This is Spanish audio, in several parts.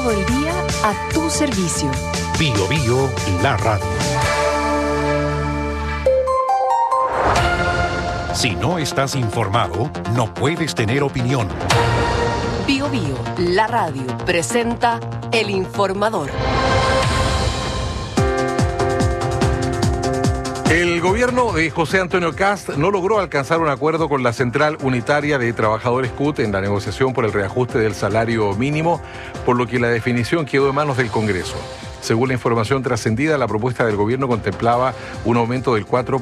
Todo el día a tu servicio. Bio Bio, la radio. Si no estás informado, no puedes tener opinión. Bio Bio, la radio, presenta El Informador. El gobierno de José Antonio Kast no logró alcanzar un acuerdo con la Central Unitaria de Trabajadores CUT en la negociación por el reajuste del salario mínimo, por lo que la definición quedó en manos del Congreso. Según la información trascendida, la propuesta del gobierno contemplaba un aumento del 4%,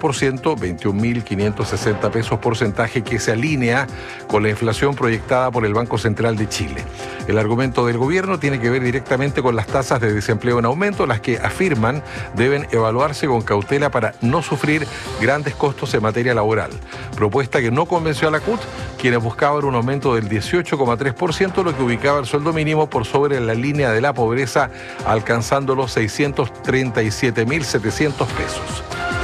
21.560 pesos porcentaje, que se alinea con la inflación proyectada por el Banco Central de Chile. El argumento del gobierno tiene que ver directamente con las tasas de desempleo en aumento, las que afirman deben evaluarse con cautela para no sufrir grandes costos en materia laboral. Propuesta que no convenció a la CUT, quienes buscaban un aumento del 18,3%, lo que ubicaba el sueldo mínimo por sobre la línea de la pobreza, alcanzando los 637.700 pesos.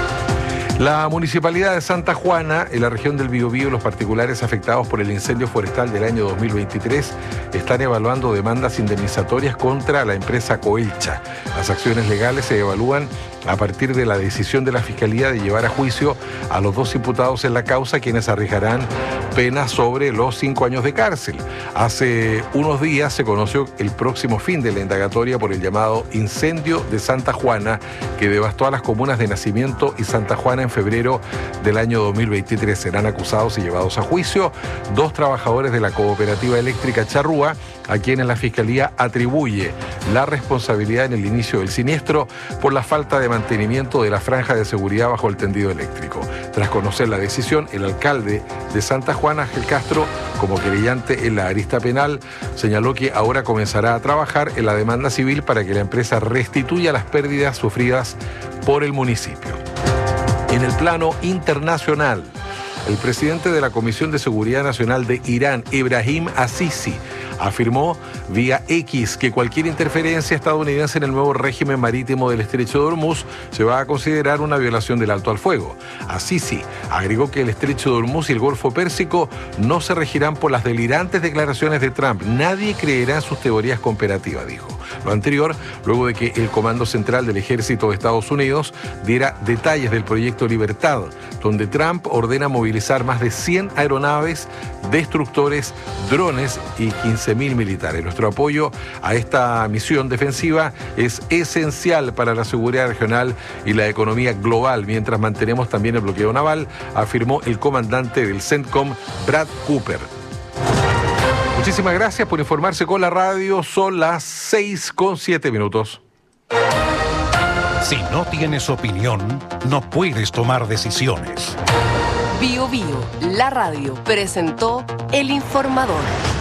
La Municipalidad de Santa Juana, en la región del Biobío, y los particulares afectados por el incendio forestal del año 2023 están evaluando demandas indemnizatorias contra la empresa Coelcha. Las acciones legales se evalúan a partir de la decisión de la Fiscalía de llevar a juicio a los dos imputados en la causa, quienes arriesgarán penas sobre los 5 años de cárcel. Hace unos días se conoció el próximo fin de la indagatoria por el llamado incendio de Santa Juana, que devastó a las comunas de Nacimiento y Santa Juana en febrero del año 2023. Serán acusados y llevados a juicio 2 trabajadores de la cooperativa eléctrica Charrúa, a quienes la Fiscalía atribuye la responsabilidad en el inicio del siniestro por la falta de mantenimiento de la franja de seguridad bajo el tendido eléctrico. Tras conocer la decisión, el alcalde de Santa Juana, Ángel Castro, como querellante en la arista penal, señaló que ahora comenzará a trabajar en la demanda civil para que la empresa restituya las pérdidas sufridas por el municipio. En el plano internacional, el presidente de la Comisión de Seguridad Nacional de Irán, Ebrahim Assisi, afirmó vía X que cualquier interferencia estadounidense en el nuevo régimen marítimo del Estrecho de Hormuz se va a considerar una violación del alto al fuego. Assisi agregó que el Estrecho de Hormuz y el Golfo Pérsico no se regirán por las delirantes declaraciones de Trump. Nadie creerá en sus teorías conspirativas, dijo. Lo anterior, luego de que el Comando Central del Ejército de Estados Unidos diera detalles del proyecto Libertad, donde Trump ordena movilizar más de 100 aeronaves, destructores, drones y 15.000 militares. Nuestro apoyo a esta misión defensiva es esencial para la seguridad regional y la economía global, mientras mantenemos también el bloqueo naval, afirmó el comandante del CENTCOM, Brad Cooper. Muchísimas gracias por informarse con la radio. Son las 6:07. Si no tienes opinión, no puedes tomar decisiones. Bio Bio, la radio, presentó El Informador.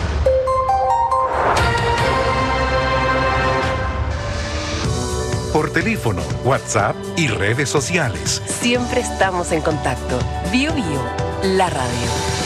Por teléfono, WhatsApp y redes sociales. Siempre estamos en contacto. Bio Bio, la radio.